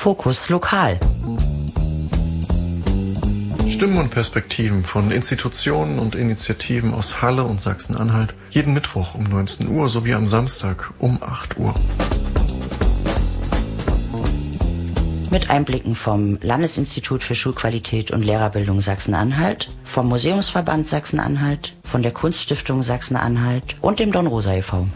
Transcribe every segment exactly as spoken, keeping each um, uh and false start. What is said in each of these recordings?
Fokus Lokal. Stimmen und Perspektiven von Institutionen und Initiativen aus Halle und Sachsen-Anhalt. Jeden Mittwoch um neunzehn Uhr sowie am Samstag um acht Uhr. Mit Einblicken vom Landesinstitut für Schulqualität und Lehrerbildung Sachsen-Anhalt, vom Museumsverband Sachsen-Anhalt, von der Kunststiftung Sachsen-Anhalt und dem Dornrosa e V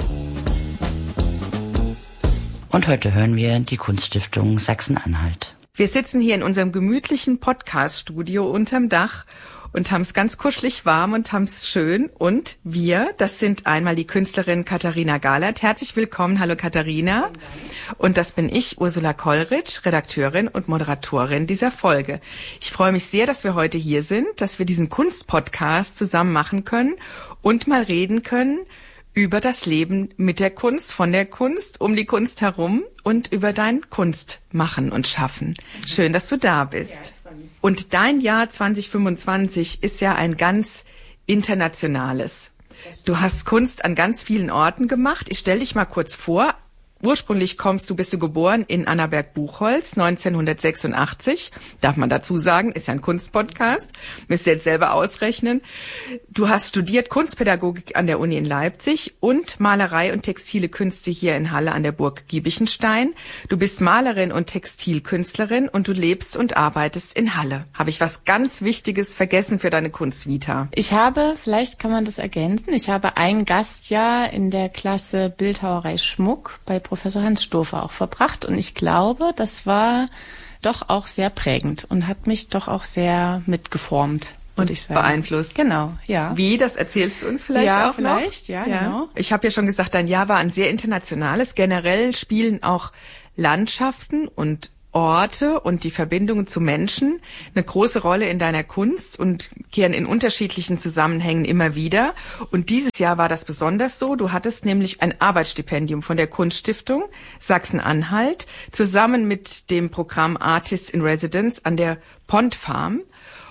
Und heute hören wir die Kunststiftung Sachsen-Anhalt. Wir sitzen hier in unserem gemütlichen Podcast-Studio unterm Dach und haben es ganz kuschelig warm und haben es schön. Und wir, das sind einmal die Künstlerin Katharina Galert. Herzlich willkommen. Hallo Katharina. Und das bin ich, Ursula Kollrich, Redakteurin und Moderatorin dieser Folge. Ich freue mich sehr, dass wir heute hier sind, dass wir diesen Kunstpodcast zusammen machen können und mal reden können über das Leben mit der Kunst, von der Kunst, um die Kunst herum und über dein Kunstmachen und Schaffen. Schön, dass du da bist. Und dein Jahr zwanzig fünfundzwanzig ist ja ein ganz internationales. Du hast Kunst an ganz vielen Orten gemacht. Ich stelle dich mal kurz vor. Ursprünglich kommst du, bist du geboren in Annaberg-Buchholz, neunzehnhundertsechsundachtzig. Darf man dazu sagen, ist ja ein Kunstpodcast. Müsst ihr jetzt selber ausrechnen. Du hast studiert Kunstpädagogik an der Uni in Leipzig und Malerei und textile Künste hier in Halle an der Burg Giebichenstein. Du bist Malerin und Textilkünstlerin und du lebst und arbeitest in Halle. Habe ich was ganz Wichtiges vergessen für deine Kunstvita? Ich habe, vielleicht kann man das ergänzen, ich habe ein Gastjahr in der Klasse Bildhauerei Schmuck bei Professor Hans Stofer auch verbracht und ich glaube, das war doch auch sehr prägend und hat mich doch auch sehr mitgeformt. Und ich beeinflusst. Genau, ja. Wie, das erzählst du uns vielleicht ja, auch vielleicht, noch? Ja, vielleicht, ja, genau. Ich habe ja schon gesagt, dein Jahr war ein sehr internationales. Generell spielen auch Landschaften und Orte und die Verbindungen zu Menschen eine große Rolle in deiner Kunst und kehren in unterschiedlichen Zusammenhängen immer wieder. Und dieses Jahr war das besonders so. Du hattest nämlich ein Arbeitsstipendium von der Kunststiftung Sachsen-Anhalt zusammen mit dem Programm Artists in Residence an der Pond Farm.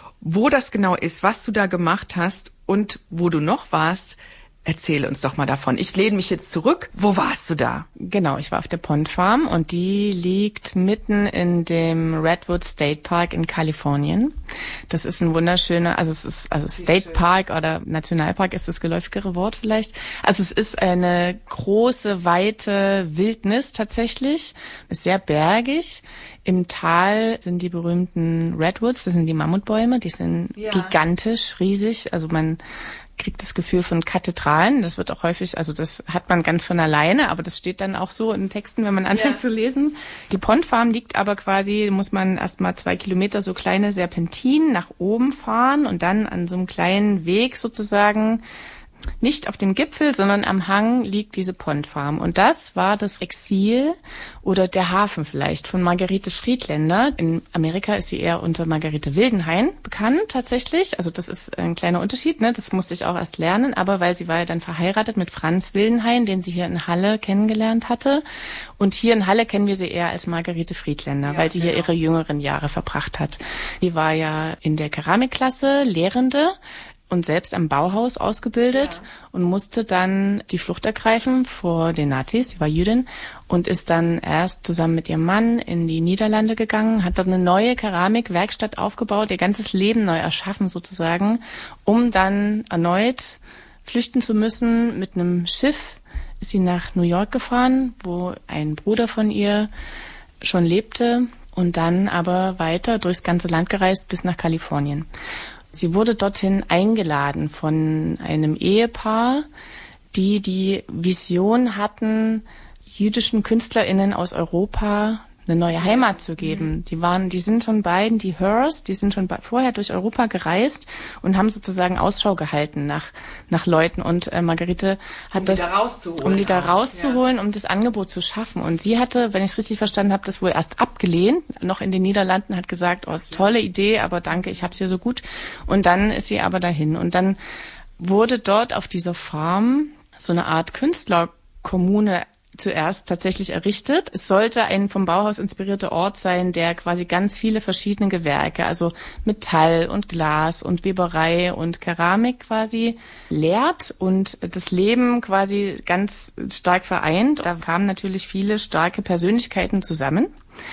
Wo das genau ist, was du da gemacht hast und wo du noch warst, erzähle uns doch mal davon. Ich lehne mich jetzt zurück. Wo warst du da? Genau, ich war auf der Pond Farm und die liegt mitten in dem Redwood State Park in Kalifornien. Das ist ein wunderschöner, also es ist, also State Park oder Nationalpark ist das geläufigere Wort vielleicht. Also es ist eine große, weite Wildnis tatsächlich, ist sehr bergig. Im Tal sind die berühmten Redwoods, das sind die Mammutbäume, die sind ja gigantisch, riesig, also man kriegt das Gefühl von Kathedralen. Das wird auch häufig, also das hat man ganz von alleine, aber das steht dann auch so in Texten, wenn man anfängt ja zu lesen. Die Pond Farm liegt aber quasi, muss man erst mal zwei Kilometer so kleine Serpentinen nach oben fahren und dann an so einem kleinen Weg sozusagen, nicht auf dem Gipfel, sondern am Hang liegt diese Pond Farm. Und das war das Exil oder der Hafen vielleicht von Margarete Friedländer. In Amerika ist sie eher unter Margarete Wildenhain bekannt tatsächlich. Also das ist ein kleiner Unterschied, ne? Das musste ich auch erst lernen. Aber weil sie war ja dann verheiratet mit Franz Wildenhain, den sie hier in Halle kennengelernt hatte. Und hier in Halle kennen wir sie eher als Margarete Friedländer, ja, weil sie genau hier ihre jüngeren Jahre verbracht hat. Sie war ja in der Keramikklasse Lehrende und selbst am Bauhaus ausgebildet ja und musste dann die Flucht ergreifen vor den Nazis. Sie war Jüdin und ist dann erst zusammen mit ihrem Mann in die Niederlande gegangen, hat dort eine neue Keramikwerkstatt aufgebaut, ihr ganzes Leben neu erschaffen sozusagen, um dann erneut flüchten zu müssen. Mit einem Schiff ist sie nach New York gefahren, wo ein Bruder von ihr schon lebte und dann aber weiter durchs ganze Land gereist bis nach Kalifornien. Sie wurde dorthin eingeladen von einem Ehepaar, die die Vision hatten, jüdischen KünstlerInnen aus Europa eine neue Heimat zu geben. Die waren, die sind schon beiden, die Hers, die sind schon vorher durch Europa gereist und haben sozusagen Ausschau gehalten nach nach Leuten. Und äh, Margarete hat um das, die da rauszuholen, um die da auch rauszuholen, ja, um das Angebot zu schaffen. Und sie hatte, wenn ich es richtig verstanden habe, das wohl erst abgelehnt, noch in den Niederlanden, hat gesagt, oh, tolle Idee, aber danke, ich hab's hier so gut. Und dann ist sie aber dahin. Und dann wurde dort auf dieser Farm so eine Art Künstlerkommune zuerst tatsächlich errichtet. Es sollte ein vom Bauhaus inspirierter Ort sein, der quasi ganz viele verschiedene Gewerke, also Metall und Glas und Weberei und Keramik quasi lehrt und das Leben quasi ganz stark vereint. Da kamen natürlich viele starke Persönlichkeiten zusammen.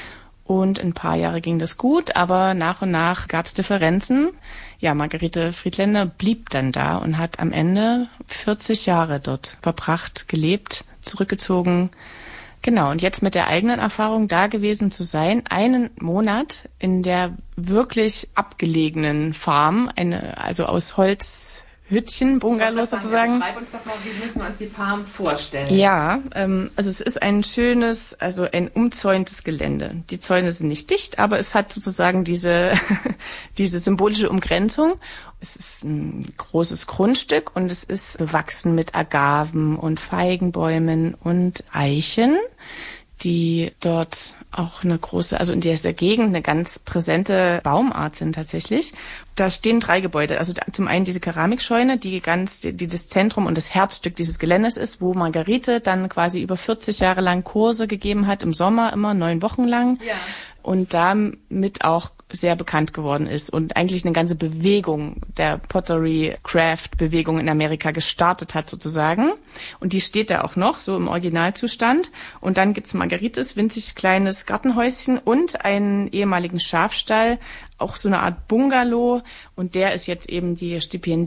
Und ein paar Jahre ging das gut, aber nach und nach gab es Differenzen. Ja, Margarete Friedländer blieb dann da und hat am Ende vierzig Jahre dort verbracht, gelebt, zurückgezogen. Genau, und jetzt mit der eigenen Erfahrung da gewesen zu sein, einen Monat in der wirklich abgelegenen Farm, eine, also aus Holz, Hüttchen, Bungalows sozusagen. Beschreib uns doch mal, wie müssen wir uns die Farm vorstellen? Ja, ähm, also es ist ein schönes, also ein umzäuntes Gelände. Die Zäune sind nicht dicht, aber es hat sozusagen diese, diese symbolische Umgrenzung. Es ist ein großes Grundstück und es ist bewachsen mit Agaven und Feigenbäumen und Eichen, die dort auch eine große, also in dieser Gegend eine ganz präsente Baumart sind tatsächlich. Da stehen drei Gebäude. Also zum einen diese Keramikscheune, die ganz, die, die das Zentrum und das Herzstück dieses Geländes ist, wo Margarete dann quasi über vierzig Jahre lang Kurse gegeben hat, im Sommer immer neun Wochen lang. Ja. Und damit auch sehr bekannt geworden ist und eigentlich eine ganze Bewegung der Pottery-Craft-Bewegung in Amerika gestartet hat sozusagen. Und die steht da auch noch, so im Originalzustand. Und dann gibt's Margaretes winzig kleines Gartenhäuschen und einen ehemaligen Schafstall, auch so eine Art Bungalow. Und der ist jetzt eben die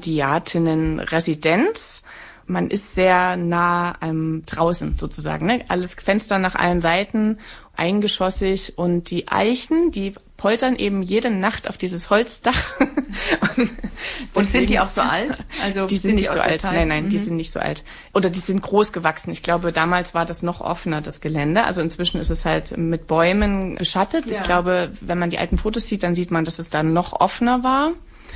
Stipendiatinnen-Residenz. Man ist sehr nah am draußen sozusagen, ne? Alles Fenster nach allen Seiten, eingeschossig und die Eichen, die poltern eben jede Nacht auf dieses Holzdach. und, und sind die auch so alt? Also die sind, sind nicht die so alt. Nein, nein, mhm. die sind nicht so alt. Oder die sind groß gewachsen. Ich glaube, damals war das noch offener, das Gelände. Also inzwischen ist es halt mit Bäumen beschattet. Ja. Ich glaube, wenn man die alten Fotos sieht, dann sieht man, dass es dann noch offener war.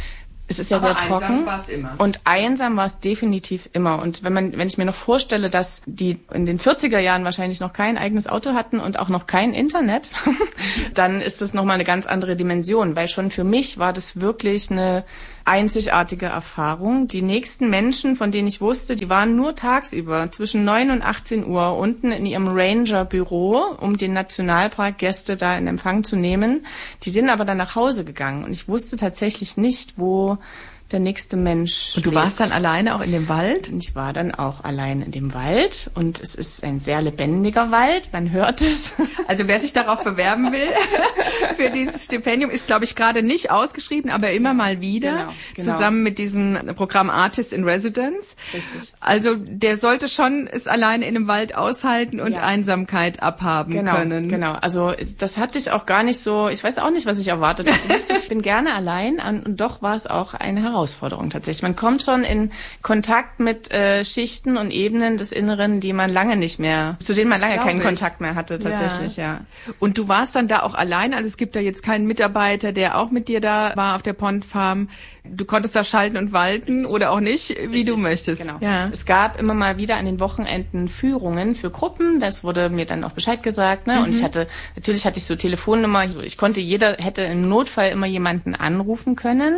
Es ist ja aber sehr trocken. Einsam war es immer. Und einsam war es definitiv immer. Und wenn man, wenn ich mir noch vorstelle, dass die in den vierziger Jahren wahrscheinlich noch kein eigenes Auto hatten und auch noch kein Internet, dann ist das nochmal eine ganz andere Dimension. Weil schon für mich war das wirklich eine einzigartige Erfahrung. Die nächsten Menschen, von denen ich wusste, die waren nur tagsüber zwischen neun und achtzehn Uhr unten in ihrem Ranger-Büro, um den Nationalparkgäste da in Empfang zu nehmen. Die sind aber dann nach Hause gegangen und ich wusste tatsächlich nicht, wo der nächste Mensch Und du lebt. warst dann alleine auch in dem Wald? Und ich war dann auch allein in dem Wald und es ist ein sehr lebendiger Wald, man hört es. Also wer sich darauf bewerben will für dieses Stipendium, ist glaube ich gerade nicht ausgeschrieben, aber immer mal wieder, genau, genau. zusammen mit diesem Programm Artist in Residence. Richtig. Also der sollte schon es alleine in einem Wald aushalten und ja. Einsamkeit abhaben genau, können. Genau, also das hatte ich auch gar nicht so, ich weiß auch nicht, was ich erwartet hatte. Ich bin gerne allein und doch war es auch eine Herausforderung. Herausforderung tatsächlich. Man kommt schon in Kontakt mit äh, Schichten und Ebenen des Inneren, die man lange nicht mehr, zu denen man das lange keinen ich. Kontakt mehr hatte tatsächlich, ja. ja. Und du warst dann da auch allein, also es gibt da jetzt keinen Mitarbeiter, der auch mit dir da war auf der Pond Farm. Du konntest da schalten und walten Richtig. Oder auch nicht, wie Richtig. Du möchtest. Genau. Ja. Es gab immer mal wieder an den Wochenenden Führungen für Gruppen, das wurde mir dann auch Bescheid gesagt, ne? Mhm. Und ich hatte, natürlich hatte ich so Telefonnummer, ich konnte, jeder hätte im Notfall immer jemanden anrufen können.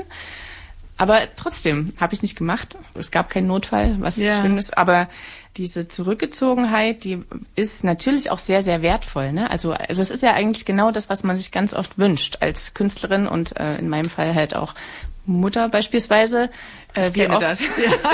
Aber trotzdem habe ich nicht gemacht. Es gab keinen Notfall, was ja. schön ist. Aber diese Zurückgezogenheit, die ist natürlich auch sehr, sehr wertvoll. Ne? Also, also es ist ja eigentlich genau das, was man sich ganz oft wünscht als Künstlerin und äh, in meinem Fall halt auch Mutter beispielsweise. Äh, ich wie kenne oft, das.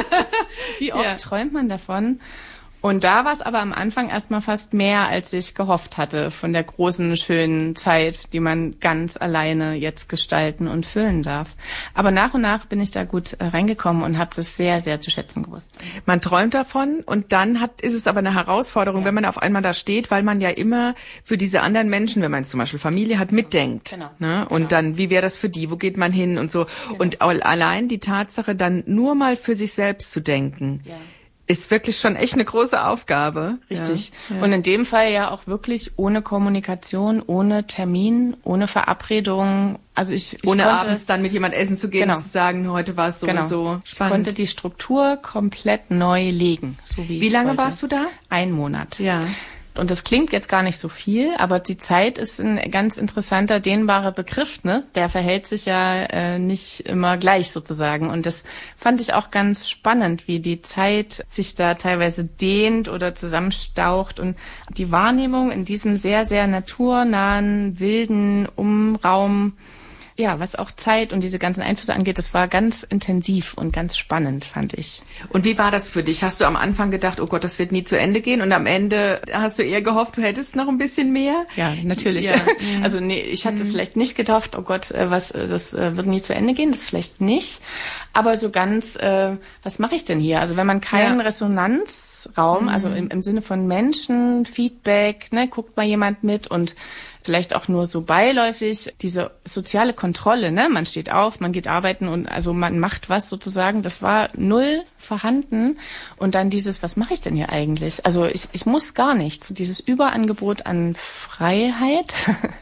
wie oft ja. träumt man davon? Und da war es aber am Anfang erstmal fast mehr, als ich gehofft hatte, von der großen, schönen Zeit, die man ganz alleine jetzt gestalten und füllen darf. Aber nach und nach bin ich da gut reingekommen und habe das sehr, sehr zu schätzen gewusst. Man träumt davon und dann hat, ist es aber eine Herausforderung, ja. wenn man auf einmal da steht, weil man ja immer für diese anderen Menschen, wenn man zum Beispiel Familie hat, mitdenkt. Genau. Ne? Und genau. dann, wie wäre das für die, wo geht man hin und so. Genau. Und allein die Tatsache, dann nur mal für sich selbst zu denken, ja. ist wirklich schon echt eine große Aufgabe. Richtig. Ja, ja. Und in dem Fall ja auch wirklich ohne Kommunikation, ohne Termin, ohne Verabredung. Also ich, ich ohne konnte, abends dann mit jemand essen zu gehen genau. und zu sagen, heute war es so genau. und so. Spannend. Ich konnte die Struktur komplett neu legen. So wie wie lange wollte. warst du da? Ein Monat. Ja. Und das klingt jetzt gar nicht so viel, aber die Zeit ist ein ganz interessanter, dehnbarer Begriff, ne? Der verhält sich ja äh, nicht immer gleich sozusagen. Und das fand ich auch ganz spannend, wie die Zeit sich da teilweise dehnt oder zusammenstaucht. Und die Wahrnehmung in diesem sehr, sehr naturnahen, wilden Umraum ja, was auch Zeit und diese ganzen Einflüsse angeht, das war ganz intensiv und ganz spannend, fand ich. Und wie war das für dich? Hast du am Anfang gedacht, oh Gott, das wird nie zu Ende gehen? Und am Ende hast du eher gehofft, du hättest noch ein bisschen mehr? Ja, natürlich. Ja. Also nee, ich hatte mhm. vielleicht nicht gedacht, oh Gott, was, das wird nie zu Ende gehen, das vielleicht nicht. Aber so ganz, äh, was mache ich denn hier? Also wenn man keinen ja. Resonanzraum, mhm. also im, im Sinne von Menschen, Feedback, ne, guckt mal jemand mit und vielleicht auch nur so beiläufig, diese soziale Kontrolle, ne? Man steht auf, man geht arbeiten und also man macht was sozusagen, das war null vorhanden. Und dann dieses, was mache ich denn hier eigentlich? Also ich, ich muss gar nichts. Dieses Überangebot an Freiheit,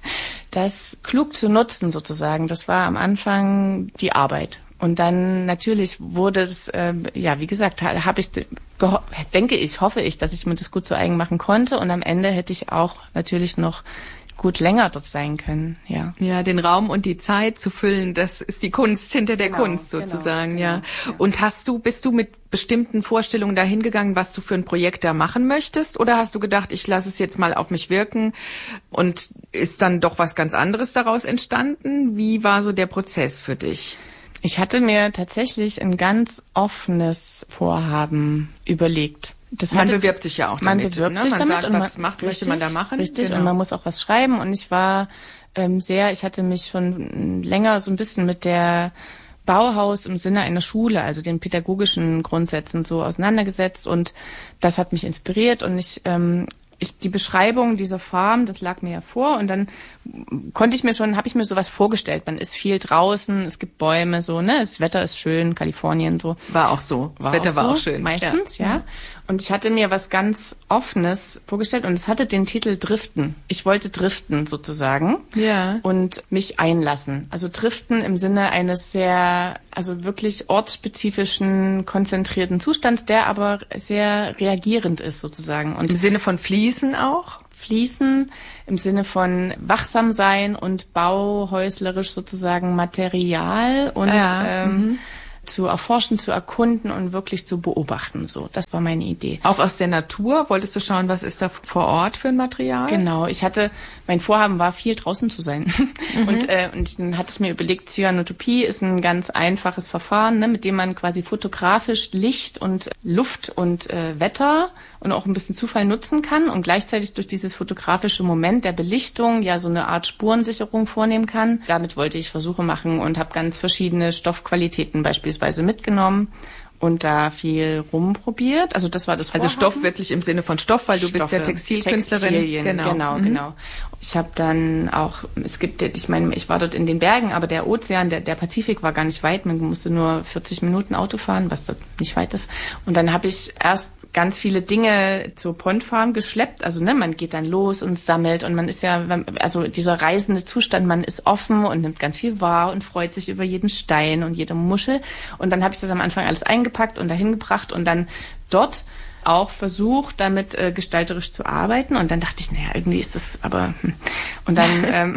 das klug zu nutzen sozusagen, das war am Anfang die Arbeit. Und dann natürlich wurde es, äh, ja, wie gesagt, habe ich, geho- denke ich, hoffe ich, dass ich mir das gut zu eigen machen konnte. Und am Ende hätte ich auch natürlich noch gut länger dort sein können, ja. Ja, den Raum und die Zeit zu füllen, das ist die Kunst hinter der genau, Kunst sozusagen, genau, ja. Genau, ja. Und hast du, bist du mit bestimmten Vorstellungen dahin gegangen, was du für ein Projekt da machen möchtest? Oder hast du gedacht, ich lasse es jetzt mal auf mich wirken und ist dann doch was ganz anderes daraus entstanden? Wie war so der Prozess für dich? Ich hatte mir tatsächlich ein ganz offenes Vorhaben überlegt. Das man hatte, bewirbt sich ja auch man damit. Bewirbt ne? sich man damit sagt, und was man, macht, richtig, möchte man da machen? Richtig, genau. Und man muss auch was schreiben. Und ich war ähm, sehr, ich hatte mich schon länger so ein bisschen mit der Bauhaus im Sinne einer Schule, also den pädagogischen Grundsätzen so auseinandergesetzt. Und das hat mich inspiriert. Und ich, ähm, ich die Beschreibung dieser Farm, das lag mir ja vor. Und dann konnte ich mir schon, habe ich mir sowas vorgestellt. Man ist viel draußen, es gibt Bäume, so, ne? Das Wetter ist schön, Kalifornien, so. War auch so. Das war Wetter auch war so, auch schön. Meistens, ja. ja. Und ich hatte mir was ganz Offenes vorgestellt und es hatte den Titel Driften. Ich wollte driften sozusagen. Ja. Und mich einlassen. Also driften im Sinne eines sehr, also wirklich ortsspezifischen, konzentrierten Zustands, der aber sehr reagierend ist sozusagen. Und im Sinne von fließen auch? Fließen im Sinne von wachsam sein und bauhäuslerisch sozusagen Material und ja. ähm, mhm. zu erforschen, zu erkunden und wirklich zu beobachten. So, das war meine Idee. Auch aus der Natur? Wolltest du schauen, was ist da vor Ort für ein Material? Genau, ich hatte, mein Vorhaben war, viel draußen zu sein. Mhm. Und, äh, und dann hatte ich mir überlegt, Cyanotopie ist ein ganz einfaches Verfahren, ne, mit dem man quasi fotografisch Licht und Luft und äh, Wetter und auch ein bisschen Zufall nutzen kann und gleichzeitig durch dieses fotografische Moment der Belichtung ja so eine Art Spurensicherung vornehmen kann. Damit wollte ich Versuche machen und habe ganz verschiedene Stoffqualitäten beispielsweise mitgenommen und da viel rumprobiert. Also das war das Vorhaben. Also Stoff wirklich im Sinne von Stoff, weil du Stoffe, bist ja Textilkünstlerin. Textilien, genau, genau. Mhm. genau. Ich habe dann auch, es gibt, ich meine, ich war dort in den Bergen, aber der Ozean, der, der Pazifik war gar nicht weit. Man musste nur vierzig Minuten Auto fahren, was dort nicht weit ist. Und dann habe ich erst ganz viele Dinge zur Pondfarm geschleppt. Also ne, man geht dann los und sammelt und man ist ja, also dieser reisende Zustand, man ist offen und nimmt ganz viel wahr und freut sich über jeden Stein und jede Muschel. Und dann habe ich das am Anfang alles eingepackt und dahin gebracht und dann dort auch versucht, damit äh, gestalterisch zu arbeiten. Und dann dachte ich, naja, irgendwie ist das aber... Hm. Und dann ähm,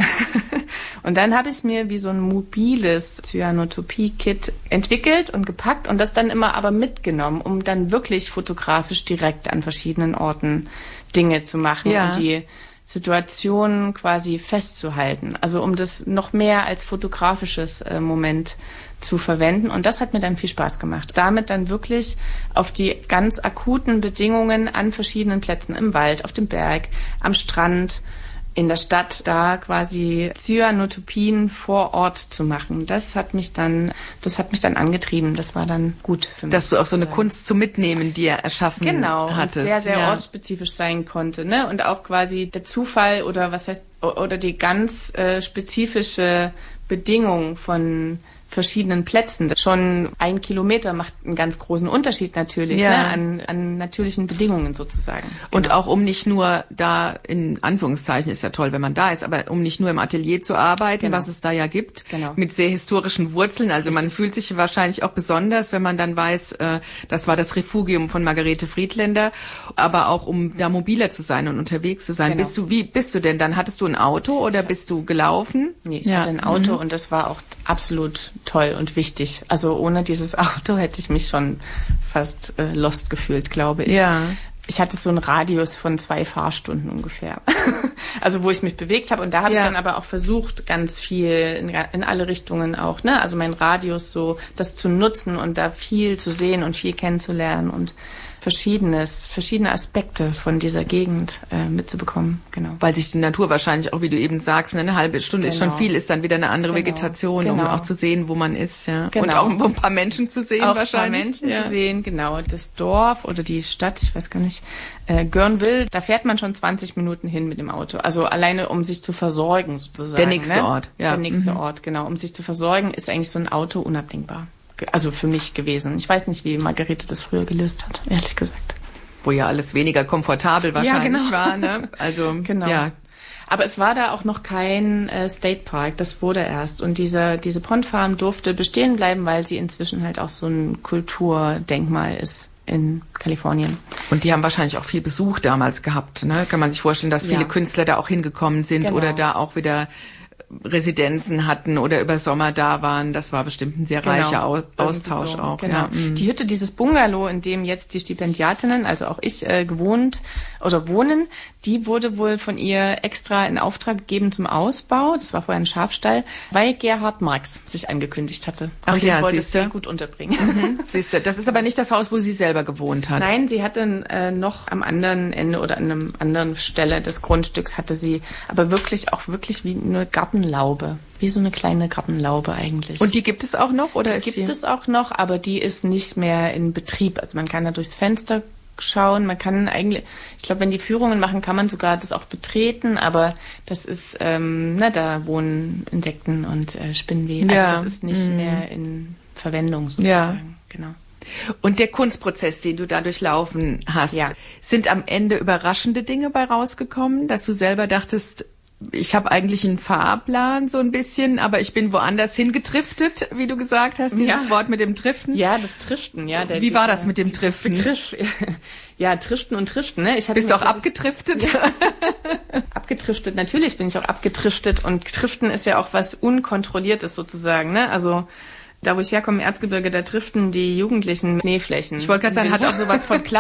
und dann habe ich mir wie so ein mobiles Cyanotopie-Kit entwickelt und gepackt und das dann immer aber mitgenommen, um dann wirklich fotografisch direkt an verschiedenen Orten Dinge zu machen ja. und die Situationen quasi festzuhalten. Also um das noch mehr als fotografisches äh, Moment zu verwenden. Und das hat mir dann viel Spaß gemacht. Damit dann wirklich auf die ganz akuten Bedingungen an verschiedenen Plätzen im Wald, auf dem Berg, am Strand, in der Stadt, da quasi Cyanotopien vor Ort zu machen. Das hat mich dann, das hat mich dann angetrieben. Das war dann gut für mich. Dass du auch so eine Kunst zum Mitnehmen dir erschaffen genau, hattest. Genau, sehr, sehr ja. ortsspezifisch sein konnte, ne? Und auch quasi der Zufall oder was heißt, oder die ganz äh, spezifische Bedingung von verschiedenen Plätzen. Schon ein Kilometer macht einen ganz großen Unterschied natürlich, ja. ne, an, an natürlichen Bedingungen sozusagen. Und genau. auch um nicht nur da, in Anführungszeichen ist ja toll, wenn man da ist, aber um nicht nur im Atelier zu arbeiten, genau. was es da ja gibt, genau. mit sehr historischen Wurzeln. Also Richtig. Man fühlt sich wahrscheinlich auch besonders, wenn man dann weiß, äh, das war das Refugium von Margarete Friedländer, aber auch um da mobiler zu sein und unterwegs zu sein. Genau. Bist du, wie bist du denn dann? Hattest du ein Auto oder ich bist du gelaufen? Nee, ich ja. hatte ein Auto mhm. und das war auch absolut toll und wichtig. Also ohne dieses Auto hätte ich mich schon fast äh, lost gefühlt, glaube ich. Ja. ich hatte so einen Radius von zwei Fahrstunden ungefähr. Also wo ich mich bewegt habe. Und da habe ja. ich dann aber auch versucht, ganz viel in, in alle Richtungen auch, ne? Also mein Radius so, das zu nutzen und da viel zu sehen und viel kennenzulernen und Verschiedenes, verschiedene Aspekte von dieser Gegend äh, mitzubekommen, genau. Weil sich die Natur wahrscheinlich auch, wie du eben sagst, eine halbe Stunde genau. ist schon viel, ist dann wieder eine andere genau. Vegetation, genau. um auch zu sehen, wo man ist, ja. Genau. Und auch um ein paar Menschen zu sehen auch wahrscheinlich. Ein paar Menschen ja. zu sehen, genau. Das Dorf oder die Stadt, ich weiß gar nicht, äh, Görnwil, da fährt man schon zwanzig Minuten hin mit dem Auto. Also alleine, um sich zu versorgen sozusagen. Der nächste ne? Ort, ja. Der nächste mhm. Ort, genau. Um sich zu versorgen, ist eigentlich so ein Auto unabdingbar. Also für mich gewesen. Ich weiß nicht, wie Margarete das früher gelöst hat, ehrlich gesagt. Wo ja alles weniger komfortabel wahrscheinlich ja, war, genau. ne? Also, genau. ja. Aber es war da auch noch kein äh, State Park, das wurde erst. Und diese, diese Pondfarm durfte bestehen bleiben, weil sie inzwischen halt auch so ein Kulturdenkmal ist in Kalifornien. Und die haben wahrscheinlich auch viel Besuch damals gehabt, ne? Kann man sich vorstellen, dass viele ja. Künstler da auch hingekommen sind genau. oder da auch wieder Residenzen hatten oder über Sommer da waren. Das war bestimmt ein sehr genau. reicher Aus- Austausch so. auch. Genau. Ja. Die Hütte, dieses Bungalow, in dem jetzt die Stipendiatinnen, also auch ich, äh, gewohnt oder wohnen, die wurde wohl von ihr extra in Auftrag gegeben zum Ausbau. Das war vorher ein Schafstall, weil Gerhard Marx sich angekündigt hatte. Ach und ja, den wollte siehste. sie gut unterbringen. Mhm. Siehste, das ist aber nicht das Haus, wo sie selber gewohnt hat. Nein, sie hatte äh, noch am anderen Ende oder an einer anderen Stelle des Grundstücks hatte sie aber wirklich auch wirklich wie eine Gartenlaube. Wie so eine kleine Gartenlaube eigentlich. Und die gibt es auch noch? Oder die ist gibt die? es auch noch, aber die ist nicht mehr in Betrieb. Also man kann da durchs Fenster schauen. Man kann eigentlich, ich glaube, wenn die Führungen machen, kann man sogar das auch betreten, aber das ist, ähm, na, da wohnen Insekten und äh, Spinnweben. Ja. Also das ist nicht mhm. mehr in Verwendung sozusagen. Ja. Genau. Und der Kunstprozess, den du da durchlaufen hast, ja. sind am Ende überraschende Dinge bei rausgekommen, dass du selber dachtest, ich habe eigentlich einen Fahrplan so ein bisschen, aber ich bin woanders hingetriftet, wie du gesagt hast, dieses ja. Wort mit dem Triften. Ja, das Triften, ja. Der, wie war dieser, das mit dem Triften? Begriff. Ja, Triften und Triften. Ne? Ich hatte Bist du auch abgetriftet? Ja. Abgetriftet, natürlich bin ich auch abgetriftet und Triften ist ja auch was Unkontrolliertes sozusagen. Ne? Also da, wo ich herkomme, im Erzgebirge, da triften die Jugendlichen Schneeflächen. Ich wollte gerade sagen, hat auch sowas von